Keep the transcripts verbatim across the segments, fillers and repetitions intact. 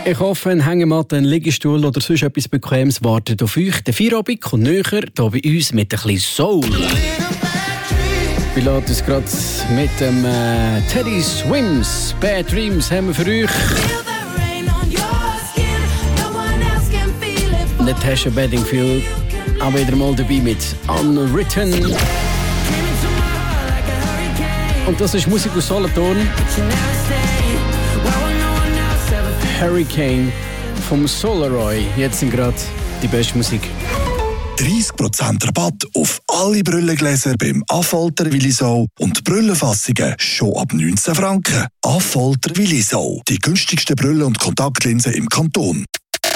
Ich hoffe, ein Hängematte, ein Liegestuhl oder sonst etwas Bequemes wartet auf euch. Der Feierabend kommt näher, hier bei uns mit ein bisschen Soul. Wir laden uns gerade mit dem äh, Teddy Swims. Bad Dreams haben wir für euch. Natasha Bedingfield auch wieder mal dabei mit Unwritten. Und das ist Musik aus Solothurn. Hurricane vom Solaroy. Jetzt sind gerade die beste Musik. dreißig Prozent Rabatt auf alle Brillengläser beim Affolter Willisau und Brillenfassungen schon ab neunzehn Franken. Affolter Willisau, die günstigsten Brillen und Kontaktlinsen im Kanton.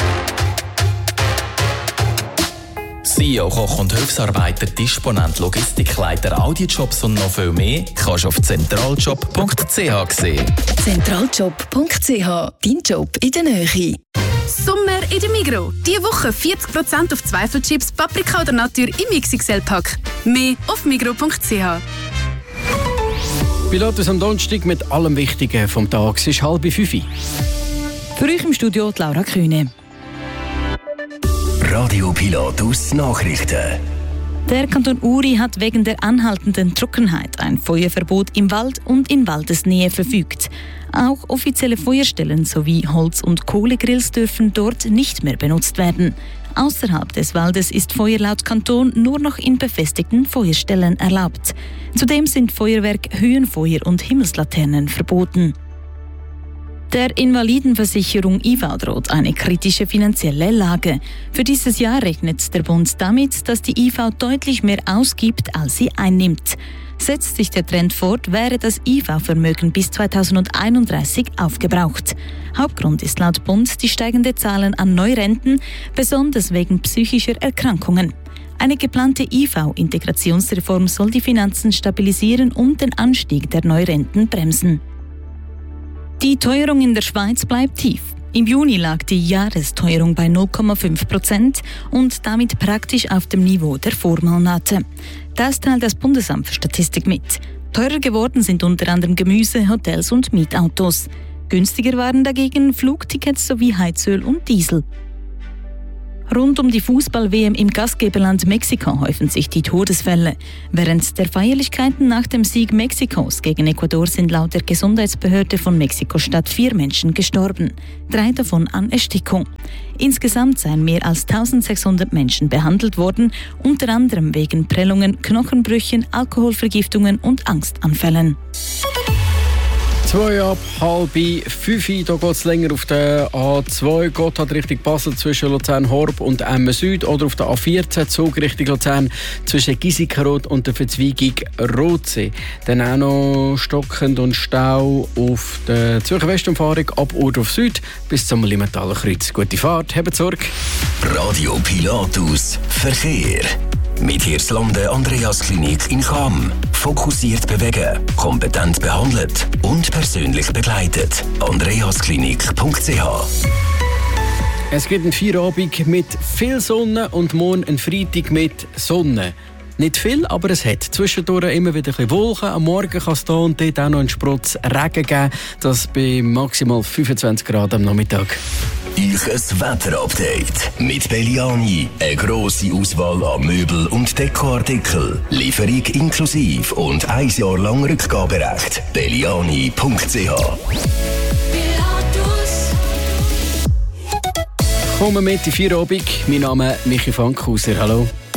C E O, Koch und Hilfsarbeiter, Disponent, Logistikleiter, Audiojobs und noch viel mehr kannst du auf zentraljob punkt c h sehen. zentraljob punkt c h, dein Job in der Nähe. Sommer in der Migros. Diese Woche vierzig Prozent auf Zweifelchips, Paprika oder Natur im X X L-Pack. Mehr auf migros punkt c h. Pilatus am Donnerstag mit allem Wichtigen vom Tag. Es ist halb fünf. Für euch im Studio die Laura Kühne. Radio Pilatus Nachrichten. Der Kanton Uri hat wegen der anhaltenden Trockenheit ein Feuerverbot im Wald und in Waldesnähe verfügt. Auch offizielle Feuerstellen sowie Holz- und Kohlegrills dürfen dort nicht mehr benutzt werden. Außerhalb des Waldes ist Feuer laut Kanton nur noch in befestigten Feuerstellen erlaubt. Zudem sind Feuerwerk, Höhenfeuer und Himmelslaternen verboten. Der Invalidenversicherung I V A droht eine kritische finanzielle Lage. Für dieses Jahr rechnet der Bund damit, dass die I V A deutlich mehr ausgibt, als sie einnimmt. Setzt sich der Trend fort, wäre das I V A-Vermögen bis zweitausendeinunddreißig aufgebraucht. Hauptgrund ist laut Bund die steigenden Zahlen an Neurenten, besonders wegen psychischer Erkrankungen. Eine geplante I V A-Integrationsreform soll die Finanzen stabilisieren und den Anstieg der Neurenten bremsen. Die Teuerung in der Schweiz bleibt tief. Im Juni lag die Jahresteuerung bei null Komma fünf Prozent und damit praktisch auf dem Niveau der Vormonate. Das teilt das Bundesamt für Statistik mit. Teurer geworden sind unter anderem Gemüse, Hotels und Mietautos. Günstiger waren dagegen Flugtickets sowie Heizöl und Diesel. Rund um die Fußball-W M im Gastgeberland Mexiko häufen sich die Todesfälle. Während der Feierlichkeiten nach dem Sieg Mexikos gegen Ecuador sind laut der Gesundheitsbehörde von Mexiko-Stadt vier Menschen gestorben, drei davon an Erstickung. Insgesamt seien mehr als eintausendsechshundert Menschen behandelt worden, unter anderem wegen Prellungen, Knochenbrüchen, Alkoholvergiftungen und Angstanfällen. Zwei ab halb fünf, da geht es länger auf der A zwei, Gotthard Richtung Basel zwischen Luzern-Horb und Emmen Süd oder auf der A vierzehn, Zug Richtung Luzern zwischen Giesikenroth und der Verzweigung Rotsee. Dann auch noch stockend und Stau auf der Zürcher Westumfahrung ab Ort auf Süd bis zum Limentaler Kreuz. Gute Fahrt, habt Sorge. Radio Pilatus Verkehr. Mit Hirslanden Andreas Klinik in Cham. Fokussiert bewegen, kompetent behandelt und persönlich begleitet. andreas klinik punkt c h. Es gibt einen Feierabend mit viel Sonne und morgen einen Freitag mit Sonne. Nicht viel, aber es hat zwischendurch immer wieder ein bisschen Wolken. Am Morgen kann es da und dort auch noch einen Sprutz Regen geben. Das bei maximal fünfundzwanzig Grad am Nachmittag. Ich ein Wetterupdate mit Belliani. Eine grosse Auswahl an Möbel- und Dekoartikel. Lieferung inklusive und ein Jahr lang Rückgaberecht. belliani punkt c h. Kommen mit in Feierabend. Mein Name ist Michi Fankhauser. Hallo.